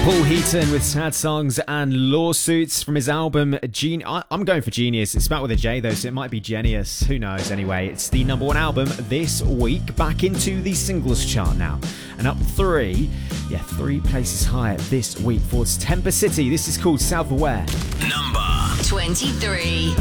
Paul Heaton with Sad Songs and Lawsuits from his album I'm going for Genius. It's spelled with a J though, so it might be Genius. Who knows? Anyway, it's the number one album this week. Back into the singles chart now. And up three places higher this week for Temper City. This is called Self-Aware. Number 23.